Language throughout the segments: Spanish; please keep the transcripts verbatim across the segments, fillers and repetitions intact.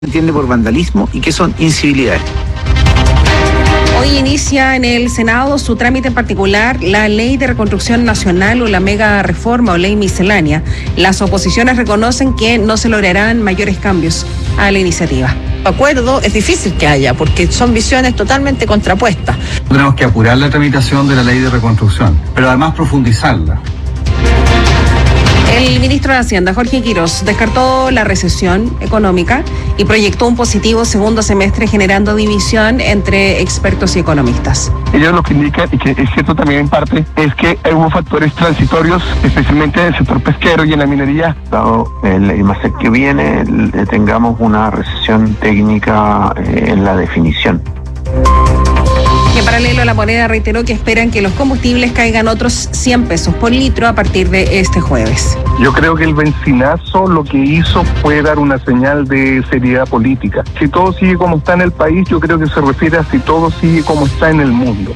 entiende por vandalismo y qué son incivilidades. Hoy inicia en el Senado su trámite en particular la Ley de Reconstrucción Nacional o la mega reforma o ley miscelánea. Las oposiciones reconocen que no se lograrán mayores cambios a la iniciativa. Acuerdo es difícil que haya porque son visiones totalmente contrapuestas. Tenemos que apurar la tramitación de la Ley de Reconstrucción, pero además profundizarla. El ministro de Hacienda, Jorge Quirós, descartó la recesión económica y proyectó un positivo segundo semestre, generando división entre expertos y economistas. Ellos lo que indican, y que es cierto también en parte, es que hubo factores transitorios, especialmente en el sector pesquero y en la minería. Dado el IMASEC que viene, tengamos una recesión técnica en la definición. Y en paralelo, la moneda reiteró que esperan que los combustibles caigan otros cien pesos por litro a partir de este jueves. Yo creo que el bencinazo lo que hizo fue dar una señal de seriedad política. Si todo sigue como está en el país, yo creo que se refiere a si todo sigue como está en el mundo.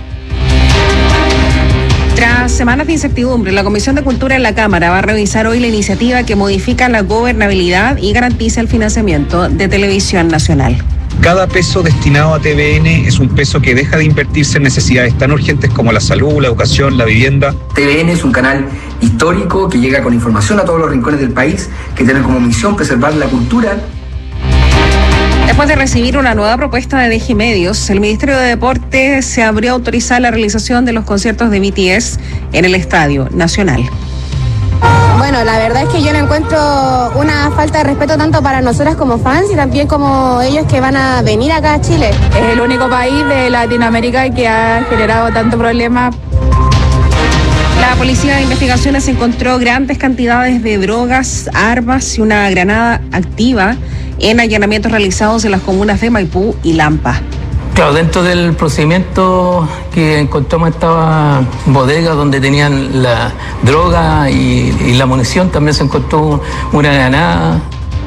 Tras semanas de incertidumbre, la Comisión de Cultura en la Cámara va a revisar hoy la iniciativa que modifica la gobernabilidad y garantiza el financiamiento de Televisión Nacional. Cada peso destinado a T V N es un peso que deja de invertirse en necesidades tan urgentes como la salud, la educación, la vivienda. T V N es un canal histórico que llega con información a todos los rincones del país, que tiene como misión preservar la cultura. Después de recibir una nueva propuesta de D G Medios, el Ministerio de Deportes se abrió a autorizar la realización de los conciertos de B T S en el Estadio Nacional. Bueno, la verdad es que yo no encuentro una falta de respeto tanto para nosotras como fans y también como ellos que van a venir acá a Chile. Es el único país de Latinoamérica que ha generado tanto problema. La Policía de Investigaciones encontró grandes cantidades de drogas, armas y una granada activa en allanamientos realizados en las comunas de Maipú y Lampa. Claro, dentro del procedimiento que encontramos esta bodega donde tenían la droga y, y la munición, también se encontró una granada.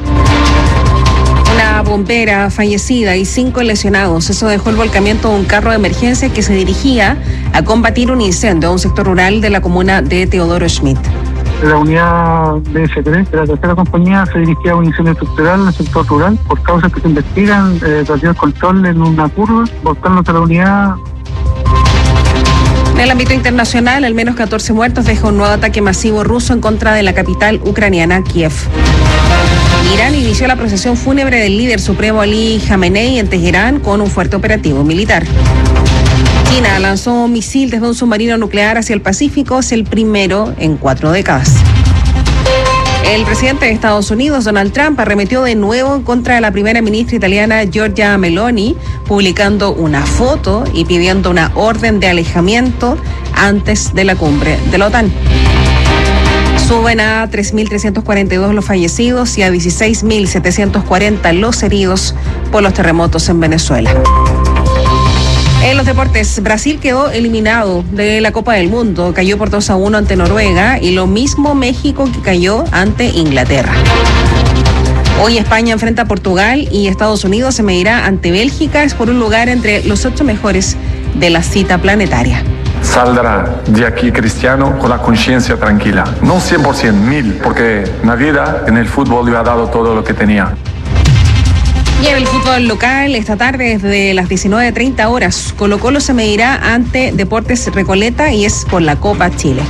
Una bombera fallecida y cinco lesionados. Eso dejó el volcamiento de un carro de emergencia que se dirigía a combatir un incendio en un sector rural de la comuna de Teodoro Schmidt. La unidad B F tres de la tercera compañía se dirigía a un incendio estructural en el sector rural por causas que se investigan, eh, perdió el control en una curva, volcándose la unidad. En el ámbito internacional, al menos catorce muertos deja un nuevo ataque masivo ruso en contra de la capital ucraniana, Kiev. Irán inició la procesión fúnebre del líder supremo Ali Khamenei en Teherán con un fuerte operativo militar. China lanzó un misil desde un submarino nuclear hacia el Pacífico, es el primero en cuatro décadas. El presidente de Estados Unidos, Donald Trump, arremetió de nuevo en contra de la primera ministra italiana Giorgia Meloni, publicando una foto y pidiendo una orden de alejamiento antes de la cumbre de la OTAN. Suben a tres mil trescientos cuarenta y dos los fallecidos y a dieciséis mil setecientos cuarenta los heridos por los terremotos en Venezuela. En los deportes, Brasil quedó eliminado de la Copa del Mundo, cayó por dos a uno ante Noruega y lo mismo México que cayó ante Inglaterra. Hoy España enfrenta a Portugal y Estados Unidos se medirá ante Bélgica, es por un lugar entre los ocho mejores de la cita planetaria. Saldrá de aquí Cristiano con la conciencia tranquila, no cien por ciento, mil, porque la vida en el fútbol le ha dado todo lo que tenía. Y en el fútbol local, esta tarde desde las diecinueve treinta horas, Colo Colo se medirá ante Deportes Recoleta y es por la Copa Chile.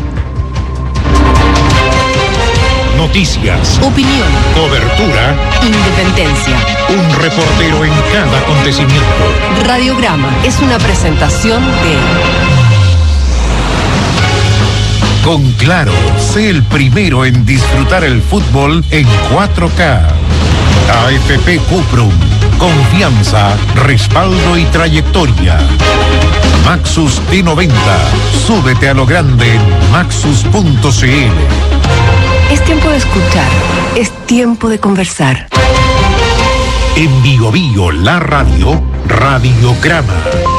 Noticias, opinión, cobertura, independencia. Un reportero en cada acontecimiento. Radiograma es una presentación de... Con Claro, sé el primero en disfrutar el fútbol en cuatro K. A F P Cuprum, confianza, respaldo y trayectoria. Maxus T noventa, súbete a lo grande en maxus punto c l. Es tiempo de escuchar, es tiempo de conversar. En Bio Bio, la radio, Radiograma.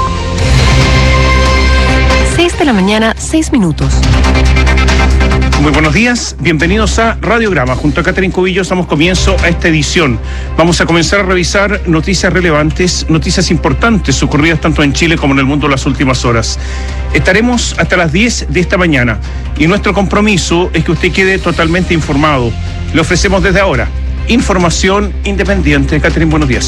seis de la mañana, seis minutos. Muy buenos días, bienvenidos a Radiograma. Junto a Catherine Cubillos damos comienzo a esta edición. Vamos a comenzar a revisar noticias relevantes, noticias importantes ocurridas tanto en Chile como en el mundo en las últimas horas. Estaremos hasta las diez de esta mañana y nuestro compromiso es que usted quede totalmente informado. Le ofrecemos desde ahora información independiente. Catherine, buenos días.